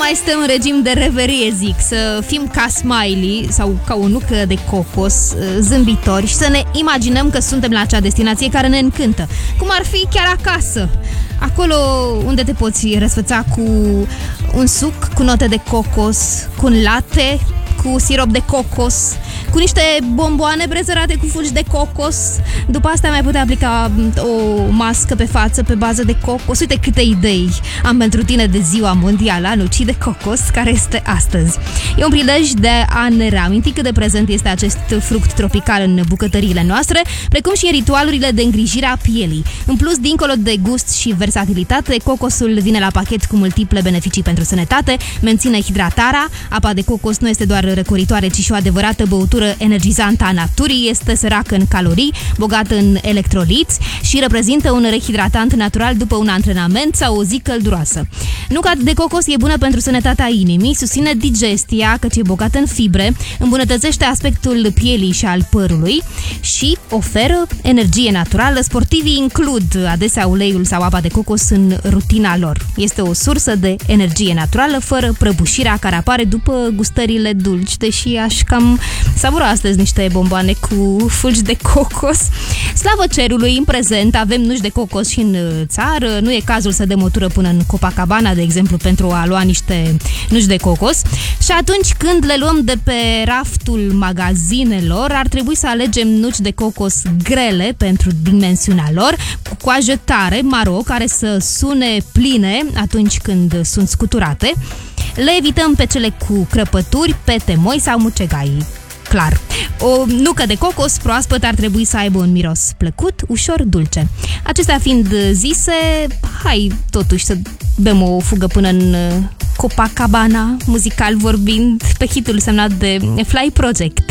mai stăm în regim de reverie, zic, să fim ca Smiley sau ca o nucă de cocos, zâmbitori, și să ne imaginăm că suntem la acea destinație care ne încântă, cum ar fi chiar acasă, acolo unde te poți răsfăța cu un suc cu note de cocos, cu un latte cu sirop de cocos, cu niște bomboane brezărate cu fulgi de cocos. După asta mai putea aplica o mască pe față pe bază de cocos. Uite câte idei am pentru tine de ziua mondială a nucii de cocos, care este astăzi. E un prilej de a ne reaminti cât de prezent este acest fruct tropical în bucătăriile noastre, precum și în ritualurile de îngrijire a pielii. În plus, dincolo de gust și versatilitate, cocosul vine la pachet cu multiple beneficii pentru sănătate, menține hidratarea, apa de cocos nu este doar răcoritoare, ci și o adevărată băutură energizantă a naturii, este săracă în calorii, bogată în electroliți și reprezintă un rehidratant natural după un antrenament sau o zi călduroasă. Nuca de cocos e bună pentru sănătatea inimii, susține digestia, căci e bogată în fibre, îmbunătățește aspectul pielii și al părului și oferă energie naturală. Sportivii includ adesea uleiul sau apa de cocos în rutina lor. Este o sursă de energie naturală, fără prăbușirea care apare după gustările dulci, deși aș cam savura astăzi niște bomboane cu fulgi de cocos. Slavă cerului, în prezent avem nuci de cocos și în țară. Nu e cazul să dăm o tură până în Copacabana, de exemplu, pentru a lua niște nuci de cocos. Și atunci când le luăm de pe raftul magazinelor, ar trebui să alegem nuci de cocos grele pentru dimensiunea lor, cu coajă tare, maro, care să sune pline atunci când sunt scuturate. Le evităm pe cele cu crăpături, pete moi sau mucegai. Clar. O nucă de cocos proaspăt ar trebui să aibă un miros plăcut, ușor dulce. Acestea fiind zise, hai totuși să bem o fugă până în Copacabana, muzical vorbind, pe hitul semnat de Fly Project.